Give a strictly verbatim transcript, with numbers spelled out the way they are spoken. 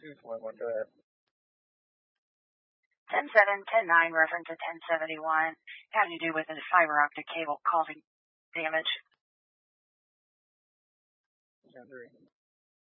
two point one, go ahead. ten seven, ten nine, reference to ten seventy-one. How do you do with a fiber optic cable causing damage? ten three.